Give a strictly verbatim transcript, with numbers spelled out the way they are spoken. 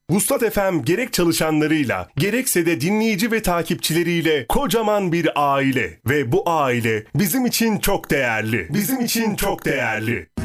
Vuslat F M gerek çalışanlarıyla, gerekse de dinleyici ve takipçileriyle kocaman bir aile. Ve bu aile bizim için çok değerli. Bizim için çok değerli.